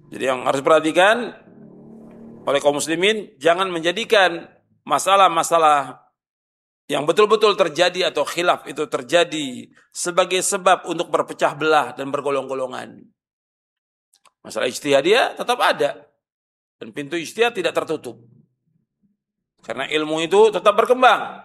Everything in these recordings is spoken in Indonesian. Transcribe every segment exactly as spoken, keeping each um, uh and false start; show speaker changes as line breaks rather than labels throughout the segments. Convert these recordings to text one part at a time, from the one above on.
Jadi yang harus perhatikan oleh kaum muslimin, jangan menjadikan masalah-masalah yang betul-betul terjadi atau khilaf itu terjadi sebagai sebab untuk berpecah belah dan bergolong-golongan. Masalah ijtihadiyah tetap ada dan pintu ijtihad tidak tertutup. Karena ilmu itu tetap berkembang.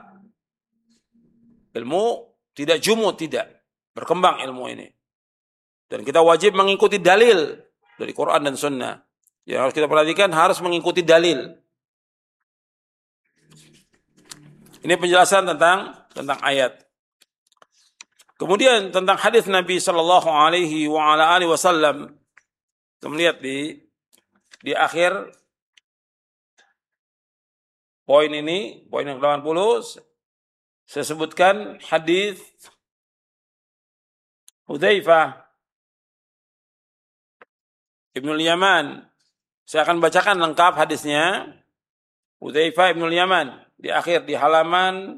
Ilmu tidak jumud, tidak. Berkembang ilmu ini. Dan kita wajib mengikuti dalil dari Quran dan Sunnah. Yang harus kita perhatikan harus mengikuti dalil. Ini penjelasan tentang tentang ayat. Kemudian tentang hadis Nabi Sallallahu Alaihi Wasallam. Kita melihat di di akhir poin ini, poin yang delapan puluh, saya sebutkan hadis Hudzaifah Ibnul Yaman. Saya akan bacakan lengkap hadisnya. Hudzaifah Ibnul Yaman di akhir di halaman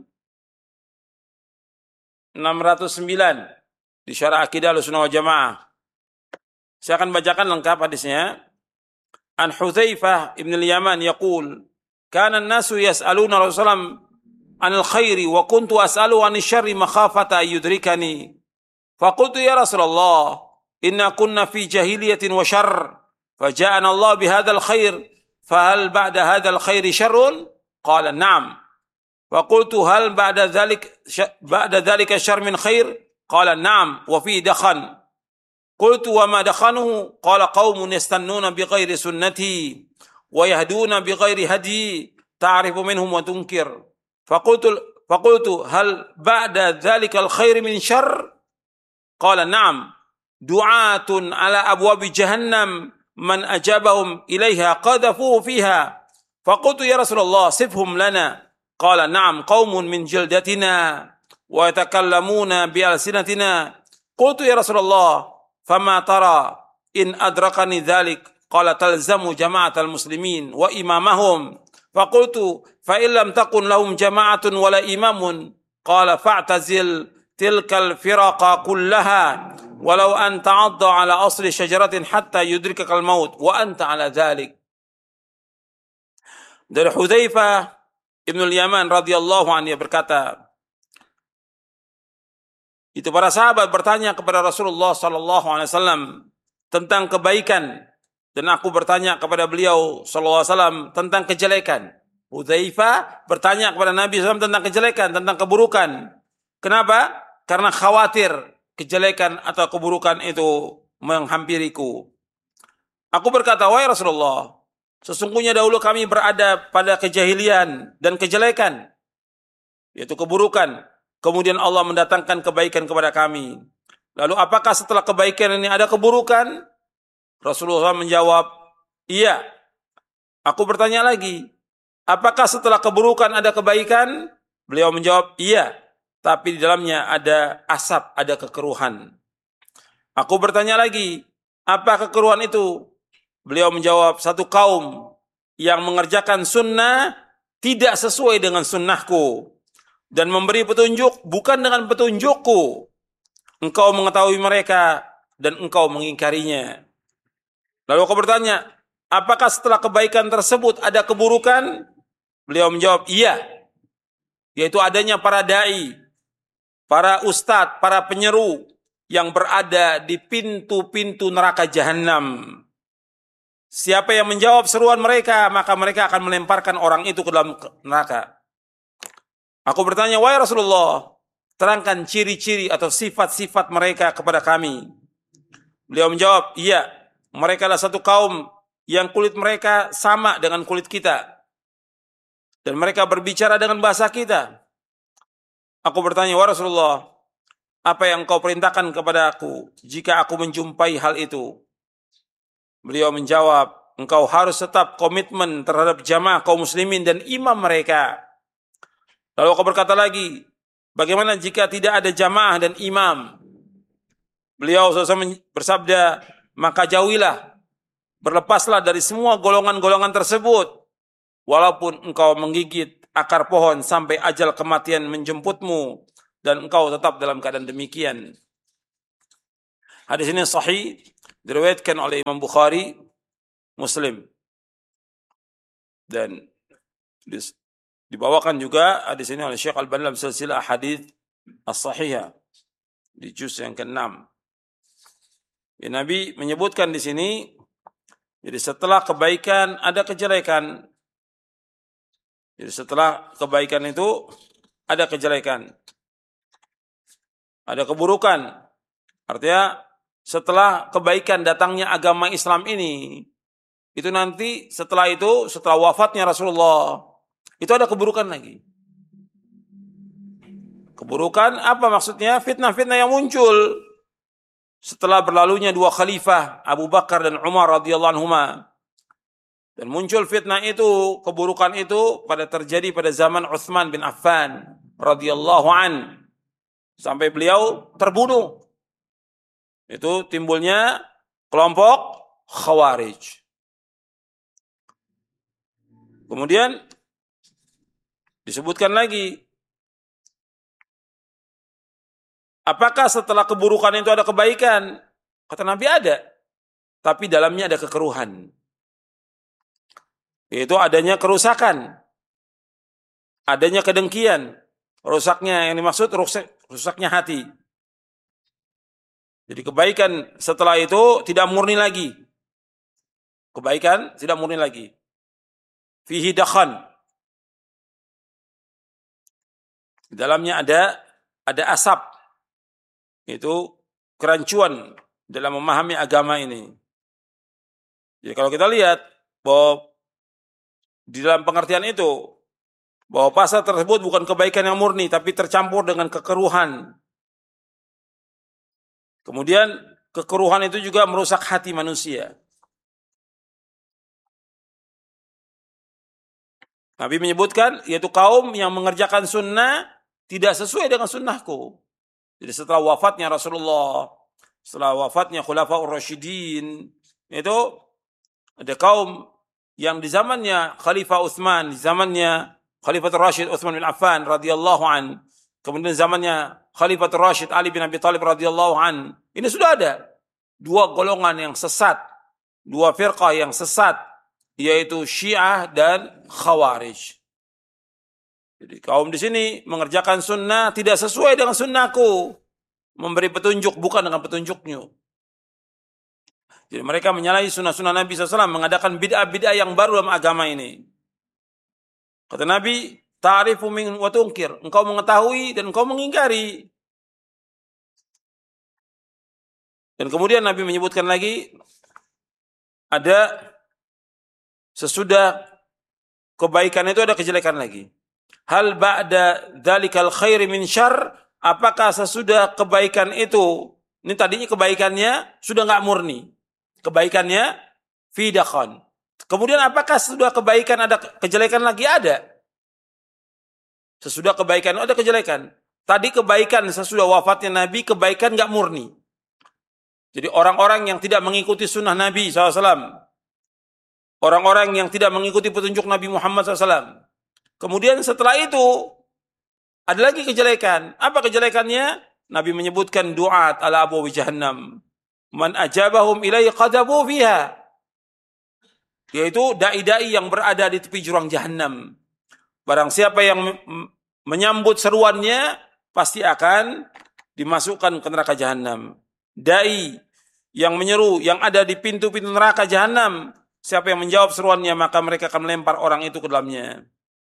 enam ratus sembilan di Syarah Aqidah Ahlussunnah wal Jamaah. Saya akan bacakan lengkap hadisnya. An Hudzaifah Ibnul Yaman yaqul, kana an-nasu yas'aluna Rasulullah anil khairi wa kuntu as'alu anil syarri makhafata yudrikani. Faqultu ya Rasulullah, inna kunna fi jahiliyatin wa syarr, faja'ana Allah bihadzal khair, fahal ba'da hadzal khairi syarrun? Qala na'am. Faqultu hal ba'da dzalik ba'da dzalika syarr min khair? Qala na'am wa fi dakhan. Qultu wa ma dakhanuhu? Qala qaumun yastannuna bighairi sunnati wa yahduna bighairi hadi, ta'rifu minhum wa tunkir. Faqultu faqultu hal ba'da dzalika al-khair min syarr? Qala na'am. Du'atun ala abwabi jahannam man ajabahum ilaiha qadhafuhu fiha. Faqultu ya Rasulullah sifhum lana. Qala na'am qaumun min jildatina wa yatakallamuna bi alsinatina. Qultu ya Rasulullah fama tara in adrakani dhalik? Qala talzamu jama'atal muslimin wa imamahum. Faqultu fa in lam takun lahum jama'atun wala imamun? Qala fa'tazil tilkal firaqa kullaha walau an ta'adda ala asli syajaratin hatta yudrikakal maut wa anta ala dhalik. Dari Hudzaifah Ibnul Yaman radhiyallahu anhu berkata, itu para sahabat bertanya kepada Rasulullah sallallahu alaihi wasallam tentang kebaikan, dan aku bertanya kepada beliau sallallahu alaihi wasallam tentang kejelekan. Hudzaifah bertanya kepada Nabi sallallahu alaihi wasallam tentang kejelekan, tentang keburukan. Kenapa? Karena khawatir kejelekan atau keburukan itu menghampiriku. Aku berkata, wahai Rasulullah, sesungguhnya dahulu kami berada pada kejahilian dan kejelekan, yaitu keburukan. Kemudian Allah mendatangkan kebaikan kepada kami. Lalu apakah setelah kebaikan ini ada keburukan? Rasulullah menjawab, iya. Aku bertanya lagi, apakah setelah keburukan ada kebaikan? Beliau menjawab, iya. Tapi di dalamnya ada asap, ada kekeruhan. Aku bertanya lagi, apa kekeruhan itu? Beliau menjawab, satu kaum yang mengerjakan sunnah tidak sesuai dengan sunnahku dan memberi petunjuk bukan dengan petunjukku. Engkau mengetahui mereka dan engkau mengingkarinya. Lalu aku bertanya, apakah setelah kebaikan tersebut ada keburukan? Beliau menjawab, iya. Yaitu adanya para da'i, para ustadz, para penyeru yang berada di pintu-pintu neraka jahanam. Siapa yang menjawab seruan mereka, maka mereka akan melemparkan orang itu ke dalam neraka. Aku bertanya, wahai Rasulullah, terangkan ciri-ciri atau sifat-sifat mereka kepada kami. Beliau menjawab, iya, mereka adalah satu kaum yang kulit mereka sama dengan kulit kita. Dan mereka berbicara dengan bahasa kita. Aku bertanya, wahai Rasulullah, apa yang kau perintahkan kepada aku jika aku menjumpai hal itu? Beliau menjawab, engkau harus tetap komitmen terhadap jamaah kaum muslimin dan imam mereka. Lalu aku berkata lagi, bagaimana jika tidak ada jamaah dan imam? Beliau bersabda, maka jauhilah, berlepaslah dari semua golongan-golongan tersebut, walaupun engkau menggigit akar pohon sampai ajal kematian menjemputmu, dan engkau tetap dalam keadaan demikian. Hadis ini sahih, diriwayatkan oleh Imam Bukhari Muslim. Dan dibawakan juga hadis ini oleh Syekh Al-Albani dalam silsilah hadits as-sahihah di juz yang keenam. Ya, Nabi menyebutkan di sini, jadi setelah kebaikan ada kejelekan. Jadi setelah kebaikan itu ada kejelekan, ada keburukan. Artinya setelah kebaikan datangnya agama Islam ini, itu nanti setelah itu, setelah wafatnya Rasulullah, itu ada keburukan lagi. Keburukan apa maksudnya? Fitnah-fitnah yang muncul setelah berlalunya dua khalifah, Abu Bakar dan Umar radhiyallahu anhuma. Dan muncul fitnah itu, keburukan itu pada terjadi pada zaman Utsman bin Affan radhiyallahu an, sampai beliau terbunuh. Itu timbulnya kelompok Khawarij. Kemudian disebutkan lagi, apakah setelah keburukan itu ada kebaikan? Kata Nabi ada, tapi dalamnya ada kekeruhan. Yaitu adanya kerusakan, adanya kedengkian. Rusaknya yang dimaksud rusak, rusaknya hati. Jadi kebaikan setelah itu tidak murni lagi. Kebaikan tidak murni lagi. Fihi dakhan. Di dalamnya ada ada asap. Itu kerancuan dalam memahami agama ini. Jadi kalau kita lihat bahwa di dalam pengertian itu, bahwa pasal tersebut bukan kebaikan yang murni, tapi tercampur dengan kekeruhan. Kemudian kekeruhan itu juga merusak hati manusia. Nabi menyebutkan, yaitu kaum yang mengerjakan sunnah tidak sesuai dengan sunnahku. Jadi setelah wafatnya Rasulullah, setelah wafatnya Khulafaur Rasyidin, itu ada kaum yang di zamannya Khalifah Utsman, di zamannya Khalifatul Rasyid Utsman bin Affan radhiyallahu an, kemudian zamannya Khalifatul Rasyid Ali bin Abi Thalib radhiyallahu an, ini sudah ada dua golongan yang sesat, dua firqah yang sesat, yaitu Syiah dan Khawarij. Jadi kaum di sini mengerjakan sunnah tidak sesuai dengan sunnahku, memberi petunjuk bukan dengan petunjuknya. Jadi mereka menyalahi sunnah-sunnah Nabi shallallahu alaihi wasallam, mengadakan bid'ah-bid'ah yang baru dalam agama ini. Kata Nabi, ta'rifu min wa tunkir, engkau mengetahui dan engkau mengingkari. Dan kemudian Nabi menyebutkan lagi, ada sesudah kebaikan itu ada kejelekan lagi. Hal ba'da dzalikal khairi min syarr, apakah sesudah kebaikan itu, ini tadinya kebaikannya sudah enggak murni, kebaikannya fi dakhan. Kemudian apakah sesudah kebaikan ada kejelekan lagi? Ada. Sesudah kebaikan ada kejelekan. Tadi kebaikan sesudah wafatnya Nabi, kebaikan enggak murni. Jadi orang-orang yang tidak mengikuti sunnah Nabi shallallahu alaihi wasallam, orang-orang yang tidak mengikuti petunjuk Nabi Muhammad shallallahu alaihi wasallam, kemudian setelah itu ada lagi kejelekan. Apa kejelekannya? Nabi menyebutkan du'at ala abwabi jahannam. Man ajabahum ilaihi qadabu fiha. Yaitu dai-dai yang berada di tepi jurang jahannam. Barang siapa yang menyambut seruannya pasti akan dimasukkan ke neraka jahannam. Dai yang menyeru, yang ada di pintu-pintu neraka jahannam, siapa yang menjawab seruannya maka mereka akan melempar orang itu ke dalamnya.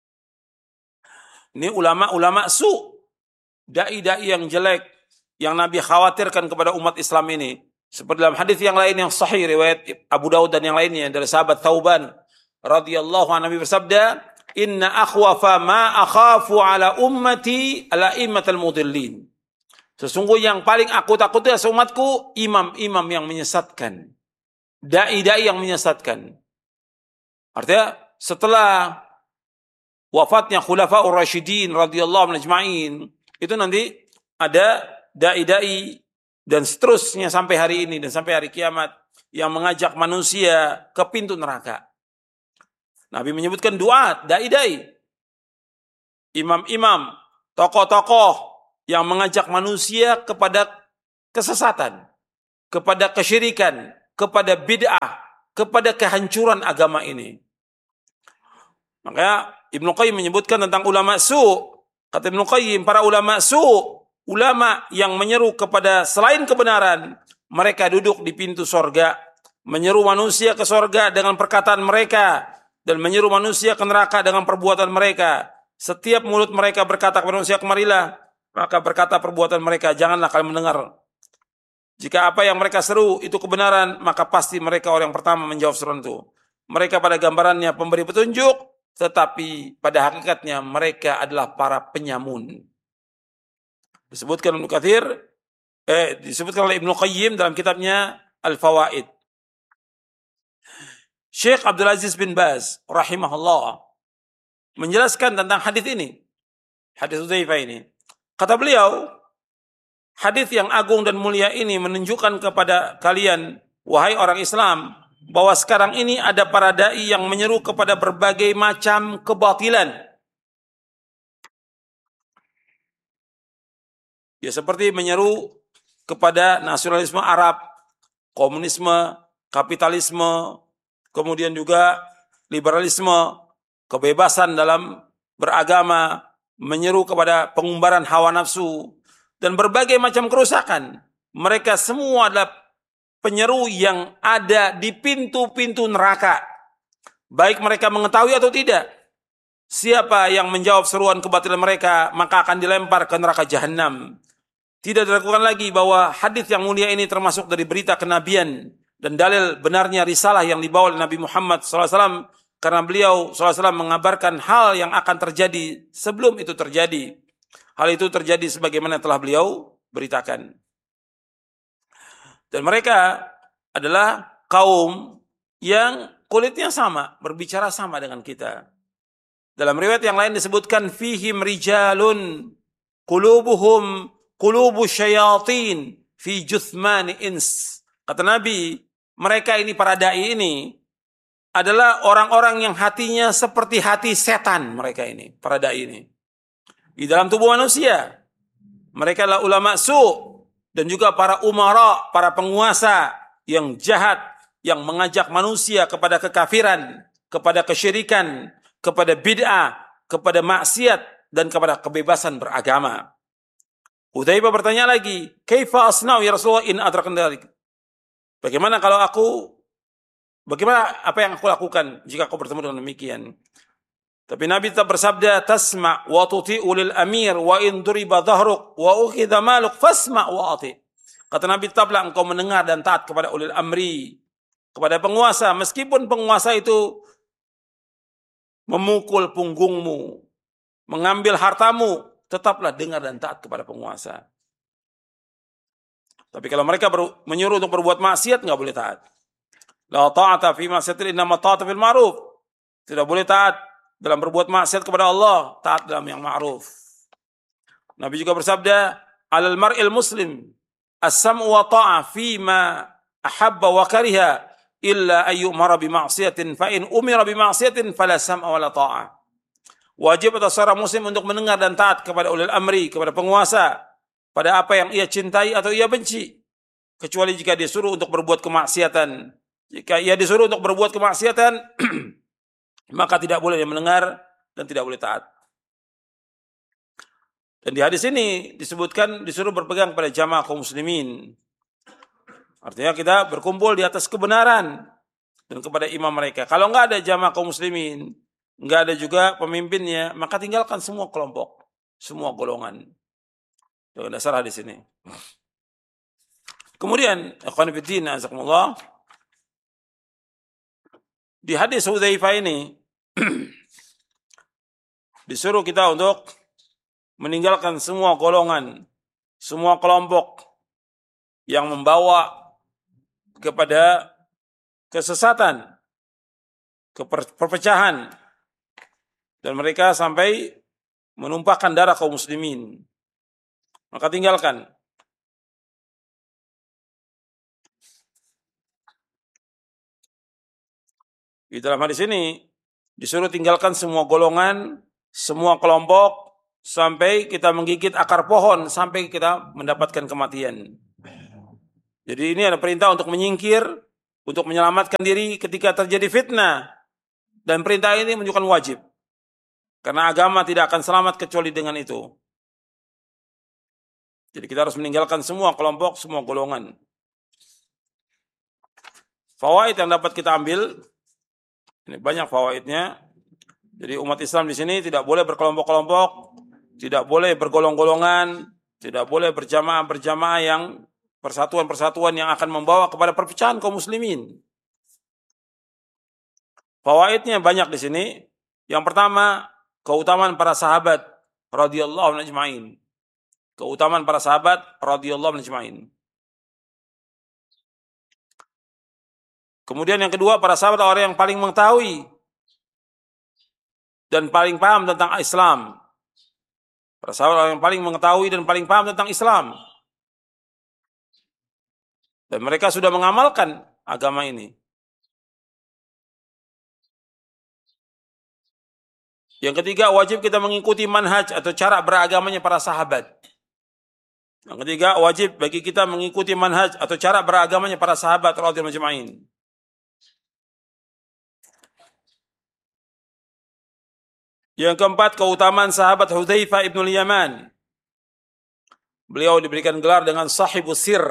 Ini ulama-ulama su, dai-dai yang jelek, yang Nabi khawatirkan kepada umat Islam ini. Seperti dalam hadis yang lain yang sahih riwayat Abu Daud dan yang lainnya dari sahabat Thauban radhiyallahu anhu, Nabi bersabda, "Inna akhwafa ma akhafu ala ummati ala immatal mudillin." Sesungguhnya yang paling aku takuti atas umatku imam-imam yang menyesatkan, dai-dai yang menyesatkan. Artinya setelah wafatnya Khulafaur Rasyidin radhiyallahu anhum ajma'in, itu nanti ada dai-dai dan seterusnya sampai hari ini dan sampai hari kiamat yang mengajak manusia ke pintu neraka. Nabi menyebutkan duat, dai-dai, imam-imam, tokoh-tokoh yang mengajak manusia kepada kesesatan, kepada kesyirikan, kepada bid'ah, kepada kehancuran agama ini. Makanya Ibnu Qayyim menyebutkan tentang ulama su'. Kata Ibnu Qayyim, para ulama su', ulama yang menyeru kepada selain kebenaran, mereka duduk di pintu sorga, menyeru manusia ke sorga dengan perkataan mereka, dan menyeru manusia ke neraka dengan perbuatan mereka. Setiap mulut mereka berkata kepada manusia, kemarilah, maka berkata perbuatan mereka, janganlah kalian mendengar. Jika apa yang mereka seru itu kebenaran, maka pasti mereka orang yang pertama menjawab seruan itu. Mereka pada gambarannya pemberi petunjuk, tetapi pada hakikatnya mereka adalah para penyamun. Disebutkan Ibnu Katsir, eh, disebutkan oleh Ibnu Qayyim dalam kitabnya Al-Fawaid. Syekh Abdul Aziz bin Baz rahimahullah menjelaskan tentang hadis ini, hadis Hudzaifah ini. Kata beliau, hadis yang agung dan mulia ini menunjukkan kepada kalian, wahai orang Islam, bahwa sekarang ini ada para dai yang menyeru kepada berbagai macam kebatilan. Ya seperti menyeru kepada nasionalisme Arab, komunisme, kapitalisme, kemudian juga liberalisme, kebebasan dalam beragama, menyeru kepada pengumbaran hawa nafsu, dan berbagai macam kerusakan. Mereka semua adalah penyeru yang ada di pintu-pintu neraka. Baik mereka mengetahui atau tidak. Siapa yang menjawab seruan kebatilan mereka, maka akan dilempar ke neraka jahanam. Tidak diragukan lagi bahwa hadis yang mulia ini termasuk dari berita kenabian dan dalil benarnya risalah yang dibawa oleh Nabi Muhammad shallallahu alaihi wasallam, karena beliau shallallahu alaihi wasallam mengabarkan hal yang akan terjadi sebelum itu terjadi. Hal itu terjadi sebagaimana telah beliau beritakan. Dan mereka adalah kaum yang kulitnya sama, berbicara sama dengan kita. Dalam riwayat yang lain disebutkan fihim rijalun qulubuhum qulubu syayatin fi juthmani ins. Kata Nabi, mereka ini para dai ini adalah orang-orang yang hatinya seperti hati setan. Mereka ini, para dai ini, di dalam tubuh manusia. Mereka adalah ulama su' dan juga para umara, para penguasa yang jahat, yang mengajak manusia kepada kekafiran, kepada kesyirikan, kepada bid'ah, kepada maksiat, dan kepada kebebasan beragama. Hudzaifah bertanya lagi, "Kaifa asna'u ya Rasulullah in adrakna dzalik?" Bagaimana kalau aku, bagaimana apa yang aku lakukan jika aku bertemu dengan demikian? Tapi Nabi tetap bersabda, "Tasma' wa tuti'u lil amir wa in duriba dhahruk wa ukhidha maluk fasma' wa ati." Kata Nabi, tetaplah engkau mendengar dan taat kepada ulil amri, kepada penguasa, meskipun penguasa itu memukul punggungmu, mengambil hartamu, tetaplah dengar dan taat kepada penguasa. Tapi kalau mereka menyuruh untuk berbuat maksiat, nggak boleh taat. La ta'ata fi ma'siyatin innama ta'ata fil ma'ruf. Tidak boleh taat dalam berbuat maksiat kepada Allah, taat dalam yang ma'ruf. Nabi juga bersabda, "Alal mar'il muslim as-sam'u wa ta'a fi ma ahabba wa kariha illa ayyumara bi ma'siyatin fa in umira bi ma'siyatin fala sam'a wa la ta'a." Wajib atas seorang muslim untuk mendengar dan taat kepada ulil amri, kepada penguasa, pada apa yang ia cintai atau ia benci, kecuali jika disuruh untuk berbuat kemaksiatan. Jika ia disuruh untuk berbuat kemaksiatan, maka tidak boleh dia mendengar dan tidak boleh taat. Dan di hadis ini disebutkan disuruh berpegang pada jamaah kaum muslimin. Artinya kita berkumpul di atas kebenaran dan kepada imam mereka. Kalau enggak ada jamaah kaum muslimin, enggak ada juga pemimpinnya, maka tinggalkan semua kelompok, semua golongan. Dengan dasar hadis ini. Kemudian, ikhwan fillah, azakumullah, di hadis Hudzaifah ini disuruh kita untuk meninggalkan semua golongan, semua kelompok yang membawa kepada kesesatan, keperpecahan, dan mereka sampai menumpahkan darah kaum muslimin. Maka tinggalkan. Di dalam hadis ini disuruh tinggalkan semua golongan, semua kelompok, sampai kita menggigit akar pohon, sampai kita mendapatkan kematian. Jadi ini ada perintah untuk menyingkir untuk menyelamatkan diri ketika terjadi fitnah. Dan perintah ini menunjukkan wajib. Karena agama tidak akan selamat kecuali dengan itu. Jadi kita harus meninggalkan semua kelompok, semua golongan. Fawaid yang dapat kita ambil, ini banyak fawaidnya. Jadi umat Islam di sini tidak boleh berkelompok-kelompok, tidak boleh bergolong-golongan, tidak boleh berjamaah-berjamaah yang persatuan-persatuan yang akan membawa kepada perpecahan kaum muslimin. Fawaidnya banyak di sini. Yang pertama, keutamaan para sahabat radhiyallahu anhum ajma'in. Keutamaan para sahabat radhiyallahu anhum ajma'in. Kemudian yang kedua, para sahabat orang yang paling mengetahui dan paling paham tentang Islam. Para sahabat orang yang paling mengetahui dan paling paham tentang Islam. Dan mereka sudah mengamalkan agama ini. Yang ketiga, wajib kita mengikuti manhaj atau cara beragamanya para sahabat. Yang ketiga, wajib bagi kita mengikuti manhaj atau cara beragamanya para sahabat radhiyallahu ajma'in. Yang keempat, keutamaan sahabat Hudzaifah ibn al-Yaman. Beliau diberikan gelar dengan sahibus sir.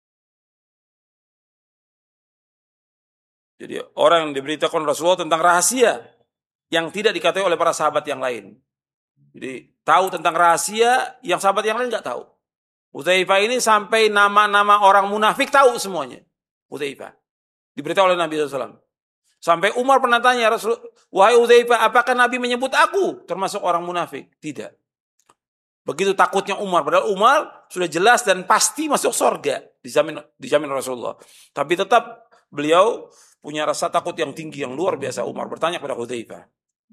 Jadi orang yang diberitakan Rasulullah tentang rahasia yang tidak diketahui oleh para sahabat yang lain. Jadi tahu tentang rahasia yang sahabat yang lain nggak tahu. Hudzaifah ini sampai nama-nama orang munafik tahu semuanya. Hudzaifah diberitahu oleh Nabi shallallahu alaihi wasallam. Sampai Umar pernah tanya Rasul, wahai Hudzaifah, apakah Nabi menyebut aku termasuk orang munafik? Tidak. Begitu takutnya Umar. Padahal Umar sudah jelas dan pasti masuk surga, dijamin dijamin Rasulullah. Tapi tetap beliau punya rasa takut yang tinggi yang luar biasa. Umar bertanya kepada Hudzaifah.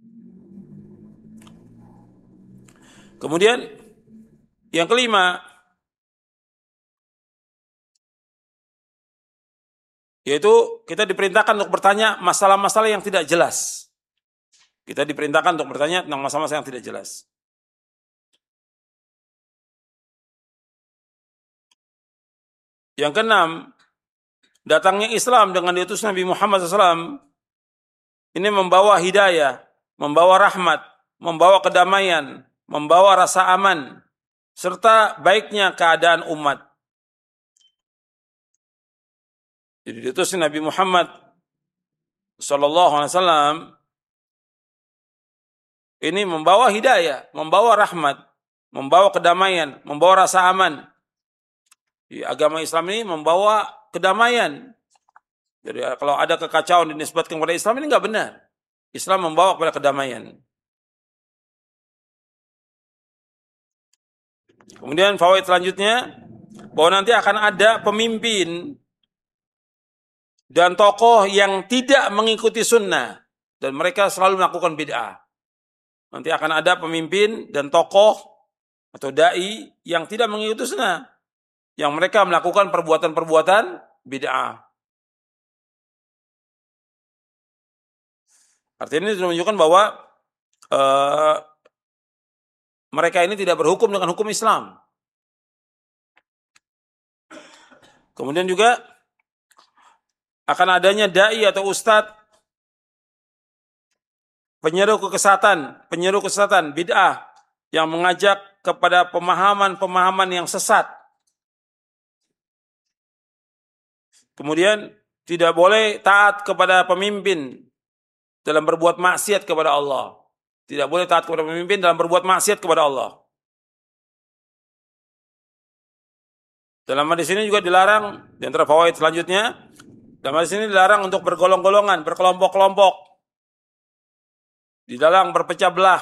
Kemudian yang kelima, yaitu kita diperintahkan untuk bertanya masalah-masalah yang tidak jelas. Kita diperintahkan untuk bertanya tentang masalah-masalah yang tidak jelas. Yang keenam, datangnya Islam dengan diutus Nabi Muhammad shallallahu alaihi wasallam ini membawa hidayah, membawa rahmat, membawa kedamaian, membawa rasa aman, serta baiknya keadaan umat. Jadi diutus Nabi Muhammad sallallahu alaihi wasallam ini membawa hidayah, membawa rahmat, membawa kedamaian, membawa rasa aman. Di agama Islam ini membawa kedamaian. Jadi kalau ada kekacauan dinisbatkan kepada Islam ini enggak benar. Islam membawa kepada kedamaian. Kemudian fawaid selanjutnya, bahwa nanti akan ada pemimpin dan tokoh yang tidak mengikuti sunnah. Dan mereka selalu melakukan bid'ah. Nanti akan ada pemimpin dan tokoh atau da'i yang tidak mengikuti sunnah. Yang mereka melakukan perbuatan-perbuatan bid'ah. Artinya ini menunjukkan bahwa uh, mereka ini tidak berhukum dengan hukum Islam. Kemudian juga akan adanya da'i atau ustadz penyeru kesesatan, penyeru kesesatan bid'ah yang mengajak kepada pemahaman-pemahaman yang sesat. Kemudian tidak boleh taat kepada pemimpin dalam berbuat maksiat kepada Allah. Tidak boleh taat kepada pemimpin dalam berbuat maksiat kepada Allah. Dalam hadis ini juga dilarang, di antara fawaid selanjutnya, dalam hadis ini dilarang untuk bergolong-golongan, berkelompok-kelompok. Dilarang berpecah belah.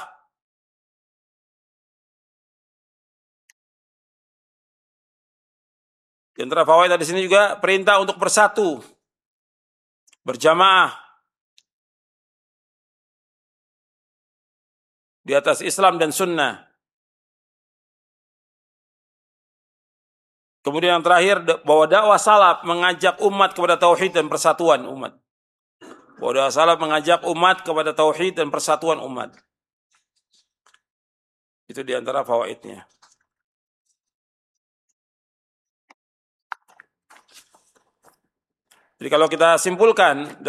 Di antara fawaid hadis ini juga perintah untuk bersatu, berjamaah di atas Islam dan sunnah. Kemudian yang terakhir, bahwa dakwah salaf mengajak umat kepada tauhid dan persatuan umat. Bahwa dakwah salaf mengajak umat kepada tauhid dan persatuan umat. Itu di antara fawaidnya. Jadi kalau kita simpulkan